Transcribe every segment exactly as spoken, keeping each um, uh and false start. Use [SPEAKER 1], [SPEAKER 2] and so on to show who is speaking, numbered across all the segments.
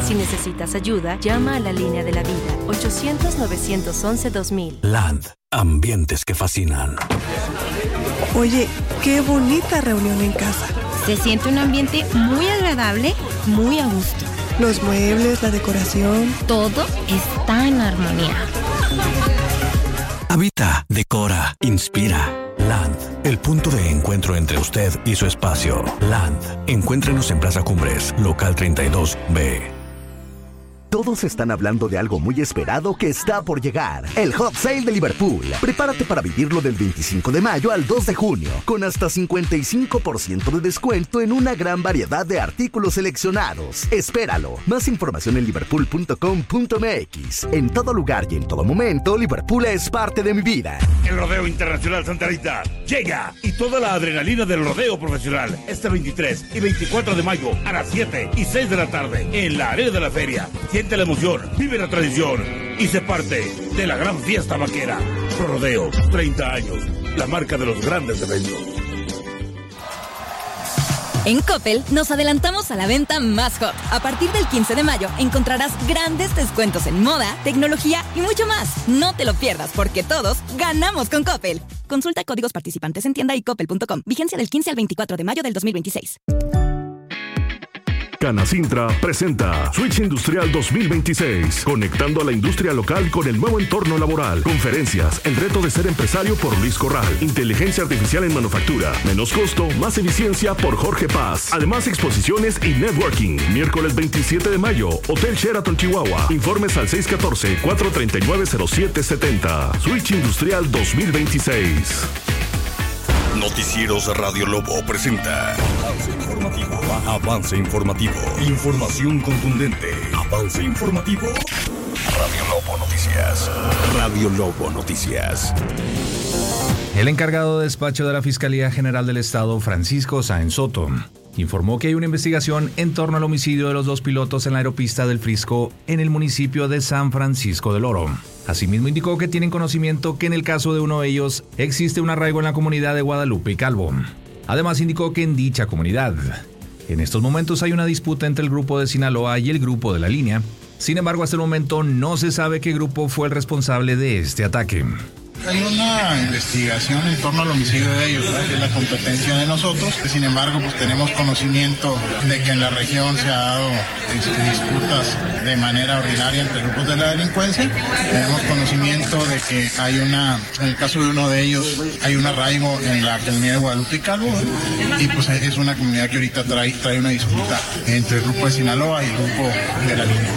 [SPEAKER 1] Si necesitas ayuda, llama a la línea de la vida, ochocientos, novecientos once, dos mil.
[SPEAKER 2] Land, ambientes que fascinan.
[SPEAKER 3] Oye, qué bonita reunión en casa.
[SPEAKER 4] Se siente un ambiente muy agradable, muy a gusto.
[SPEAKER 3] Los muebles, la decoración.
[SPEAKER 4] Todo está en armonía.
[SPEAKER 2] Habita, decora, inspira. Land, el punto de encuentro entre usted y su espacio. Land, encuéntrenos en Plaza Cumbres, local treinta y dos B.
[SPEAKER 5] Todos están hablando de algo muy esperado que está por llegar. El Hot Sale de Liverpool. Prepárate para vivirlo del veinticinco de mayo al dos de junio, con hasta cincuenta y cinco por ciento de descuento en una gran variedad de artículos seleccionados. Espéralo. Más información en liverpool punto com punto m x. En todo lugar y en todo momento, Liverpool es parte de mi vida.
[SPEAKER 6] El Rodeo Internacional Santa Rita llega y toda la adrenalina del rodeo profesional este veintitrés y veinticuatro de mayo a las siete y seis de la tarde en la arena de la feria. Siente la emoción, vive la tradición y se parte de la gran fiesta vaquera. Pro Rodeo, treinta años, la marca de los grandes eventos.
[SPEAKER 7] En Coppel nos adelantamos a la venta más hot. A partir del quince de mayo encontrarás grandes descuentos en moda, tecnología y mucho más. No te lo pierdas porque todos ganamos con Coppel. Consulta códigos participantes en tienda y coppel punto com. Vigencia del quince al veinticuatro de mayo del dos mil veintiséis.
[SPEAKER 8] Canacintra presenta Switch Industrial dos mil veintiséis, conectando a la industria local con el nuevo entorno laboral. Conferencias, el reto de ser empresario por Luis Corral, inteligencia artificial en manufactura, menos costo, más eficiencia por Jorge Paz. Además, exposiciones y networking. Miércoles veintisiete de mayo, Hotel Sheraton Chihuahua. Informes al seis uno cuatro, cuatro tres nueve, cero siete siete cero. Switch Industrial dos mil veintiséis.
[SPEAKER 2] Noticieros Radio Lobo presenta Avance Informativo. Avance Informativo. Información contundente. Avance Informativo. Radio Lobo Noticias. Radio Lobo Noticias.
[SPEAKER 9] El encargado de despacho de la Fiscalía General del Estado, Francisco Sáenz Soto, informó que hay una investigación en torno al homicidio de los dos pilotos en la aeropista del Frisco en el municipio de San Francisco del Oro. Asimismo, indicó que tienen conocimiento que en el caso de uno de ellos existe un arraigo en la comunidad de Guadalupe y Calvo. Además, indicó que en dicha comunidad, en estos momentos hay una disputa entre el grupo de Sinaloa y el grupo de La Línea. Sin embargo, hasta el momento no se sabe qué grupo fue el responsable de este ataque.
[SPEAKER 10] Hay una investigación en torno al homicidio de ellos, ¿verdad? Que es la competencia de nosotros. Sin embargo, pues tenemos conocimiento de que en la región se ha dado este, disputas de manera ordinaria entre grupos de la delincuencia. Tenemos conocimiento de que hay una, en el caso de uno de ellos, hay un arraigo en la comunidad de Guadalupe y Calvo, y pues es una comunidad que ahorita trae, trae una disputa entre el grupo de Sinaloa y el grupo de La Línea.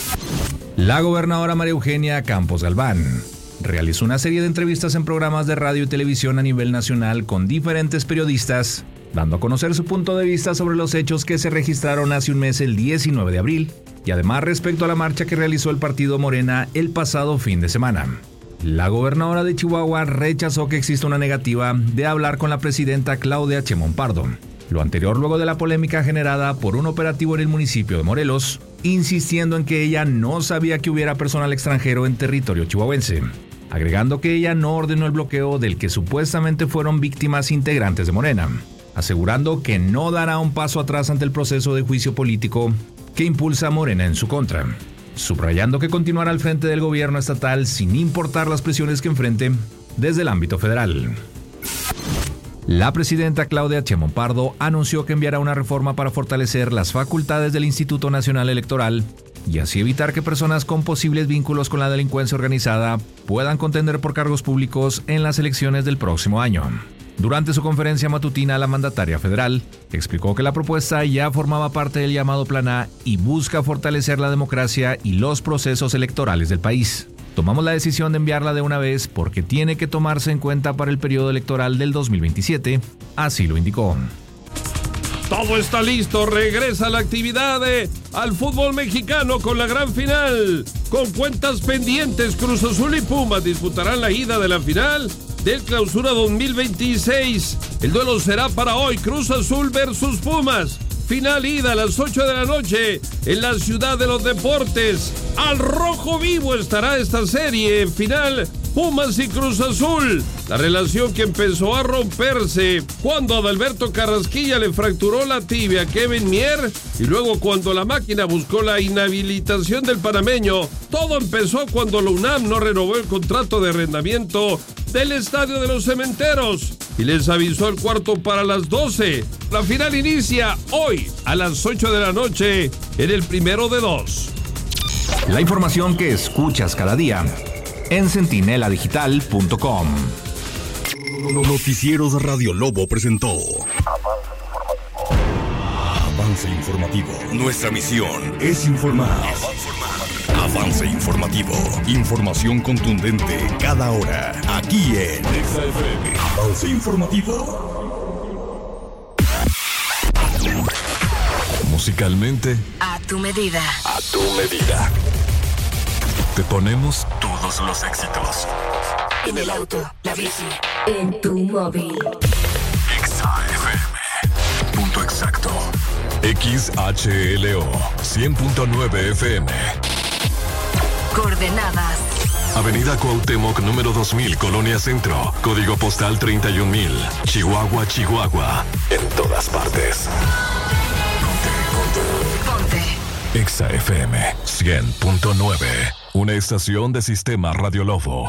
[SPEAKER 9] La gobernadora María Eugenia Campos Galván realizó una serie de entrevistas en programas de radio y televisión a nivel nacional con diferentes periodistas, dando a conocer su punto de vista sobre los hechos que se registraron hace un mes, el diecinueve de abril, y además respecto a la marcha que realizó el partido Morena el pasado fin de semana. La gobernadora de Chihuahua rechazó que exista una negativa de hablar con la presidenta Claudia Sheinbaum Pardo. Lo anterior luego de la polémica generada por un operativo en el municipio de Morelos, insistiendo en que ella no sabía que hubiera personal extranjero en territorio chihuahuense, agregando que ella no ordenó el bloqueo del que supuestamente fueron víctimas integrantes de Morena, asegurando que no dará un paso atrás ante el proceso de juicio político que impulsa a Morena en su contra, subrayando que continuará al frente del gobierno estatal sin importar las presiones que enfrente desde el ámbito federal. La presidenta Claudia Sheinbaum Pardo anunció que enviará una reforma para fortalecer las facultades del Instituto Nacional Electoral y así evitar que personas con posibles vínculos con la delincuencia organizada puedan contender por cargos públicos en las elecciones del próximo año. Durante su conferencia matutina, la mandataria federal explicó que la propuesta ya formaba parte del llamado Plan A y busca fortalecer la democracia y los procesos electorales del país. Tomamos la decisión de enviarla de una vez porque tiene que tomarse en cuenta para el periodo electoral del dos mil veintisiete, así lo indicó.
[SPEAKER 11] Todo está listo, regresa la actividad de, al fútbol mexicano con la gran final. Con cuentas pendientes, Cruz Azul y Pumas disputarán la ida de la final del Clausura dos mil veintiséis. El duelo será para hoy, Cruz Azul versus Pumas. Final ida a las ocho de la noche en la Ciudad de los Deportes. Al rojo vivo estará esta serie final Pumas y Cruz Azul. La relación que empezó a romperse cuando Adalberto Carrasquilla le fracturó la tibia a Kevin Mier y luego cuando la máquina buscó la inhabilitación del panameño. Todo empezó cuando la UNAM no renovó el contrato de arrendamiento del Estadio de los Cementeros y les avisó el cuarto para las doce. La final inicia hoy a las ocho de la noche en el primero de dos.
[SPEAKER 9] La información que escuchas cada día en centinela digital punto com.
[SPEAKER 2] Noticieros Radio Lobo presentó Avance Informativo. Nuestra misión es informar. Avance Informativo. Información contundente cada hora. Aquí en Avance Informativo. Musicalmente,
[SPEAKER 1] A tu medida.
[SPEAKER 2] a tu medida. Te ponemos todos los éxitos.
[SPEAKER 1] En el auto, la bici, en tu móvil.
[SPEAKER 2] Exa F M. Punto exacto. X H L O cien punto nueve F M.
[SPEAKER 1] Coordenadas.
[SPEAKER 2] Avenida Cuauhtémoc número dos mil, Colonia Centro. Código postal treinta y un mil. Chihuahua, Chihuahua. En todas partes.
[SPEAKER 1] Ponte.
[SPEAKER 2] Exa F M cien punto nueve. Una estación de Sistema Radio Lobo.